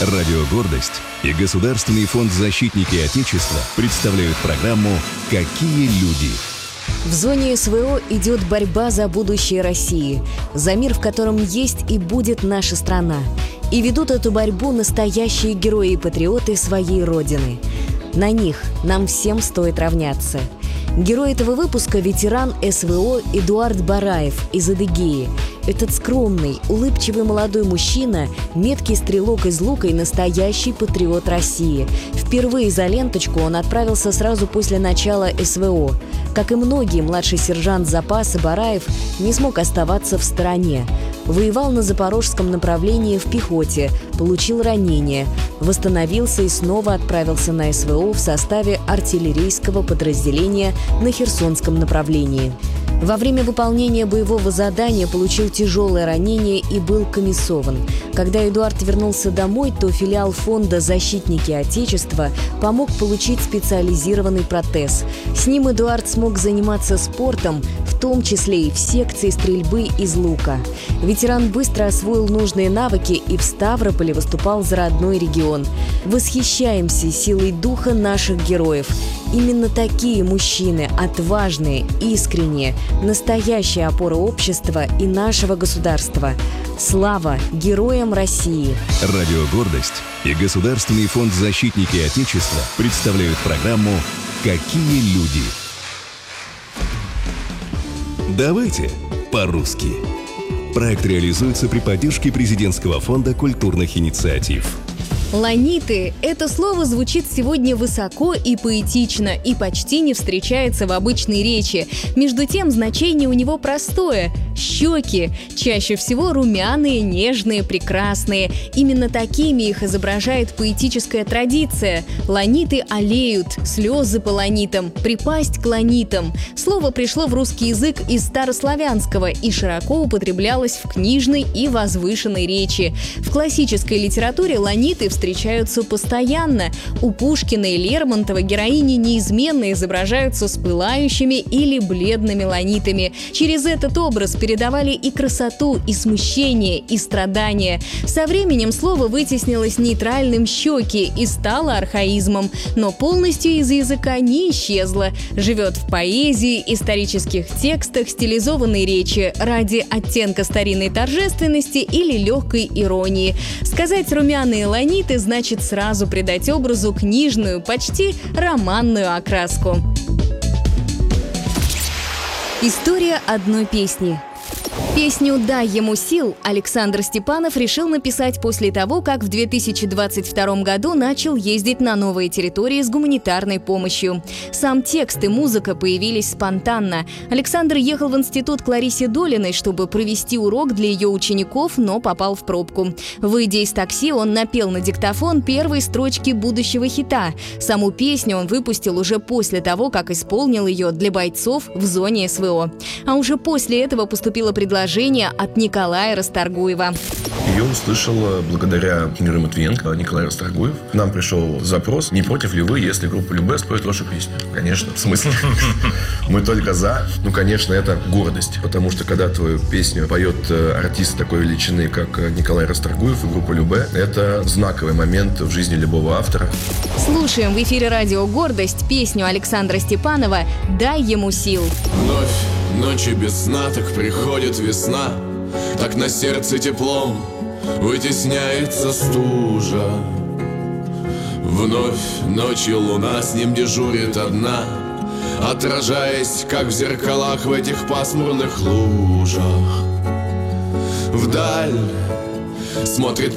Радио «Гордость» и Государственный фонд «Защитники Отечества» представляют программу «Какие люди?». В зоне СВО идет борьба за будущее России, за мир, в котором есть и будет наша страна. И ведут эту борьбу настоящие герои и патриоты своей Родины. На них нам всем стоит равняться. Герой этого выпуска – ветеран СВО Эдуард Бараев из Адыгеи. Этот скромный, улыбчивый молодой мужчина, меткий стрелок из лука и настоящий патриот России. Впервые за ленточку он отправился сразу после начала СВО. Как и многие, младший сержант запаса Бараев не смог оставаться в стороне. Воевал на запорожском направлении в пехоте, получил ранение, восстановился и снова отправился на СВО в составе артиллерийского подразделения на Херсонском направлении. Во время выполнения боевого задания получил тяжелое ранение и был комиссован. Когда Эдуард вернулся домой, то филиал фонда «Защитники Отечества» помог получить специализированный протез. С ним Эдуард смог заниматься спортом, в том числе и в секции стрельбы из лука. Ветеран быстро освоил нужные навыки и в Ставрополе выступал за родной регион. Восхищаемся силой духа наших героев. Именно такие мужчины, отважные, искренние, настоящая опора общества и нашего государства. Слава героям России! Радио «Гордость» и Государственный фонд «Защитники Отечества» представляют программу «Какие люди?». Давайте по-русски. Проект реализуется при поддержке Президентского фонда культурных инициатив. Ланиты – это слово звучит сегодня высоко и поэтично и почти не встречается в обычной речи. Между тем, значение у него простое – щеки. Чаще всего румяные, нежные, прекрасные. Именно такими их изображает поэтическая традиция. Ланиты алеют, слезы по ланитам, припасть к ланитам. Слово пришло в русский язык из старославянского и широко употреблялось в книжной и возвышенной речи. В классической литературе ланиты встречаются постоянно. У Пушкина и Лермонтова героини неизменно изображаются с пылающими или бледными ланитами. Через этот образ передавали и красоту, и смущение, и страдания. Со временем слово вытеснилось нейтральным «щеки» и стало архаизмом, но полностью из языка не исчезло. Живет в поэзии, исторических текстах, стилизованной речи ради оттенка старинной торжественности или легкой иронии. Сказать «румяные ланиты» значит сразу придать образу книжную, почти романную окраску. История одной песни. Песню «Дай ему сил» Александр Степанов решил написать после того, как в 2022 году начал ездить на новые территории с гуманитарной помощью. Сам текст и музыка появились спонтанно. Александр ехал в институт к Ларисе Долиной, чтобы провести урок для ее учеников, но попал в пробку. Выйдя из такси, он напел на диктофон первые строчки будущего хита. Саму песню он выпустил уже после того, как исполнил ее для бойцов в зоне СВО. А уже после этого поступило предложение от Николая Расторгуева. Ее услышал благодаря Игорю Матвиенко Николай Расторгуев. К нам пришел запрос: не против ли вы, если группа Любэ споет вашу песню? Конечно, в смысле? Мы только за. Ну, конечно, это гордость. Потому что, когда твою песню поет артист такой величины, как Николай Расторгуев и группа Любэ, это знаковый момент в жизни любого автора. Слушаем в эфире радио «Гордость» песню Александра Степанова «Дай ему сил». Вновь ночи без сна, так приходит весна, так на сердце теплом вытесняется стужа. Вновь ночью луна с ним дежурит одна, отражаясь, как в зеркалах в этих пасмурных лужах. Вдаль смотрит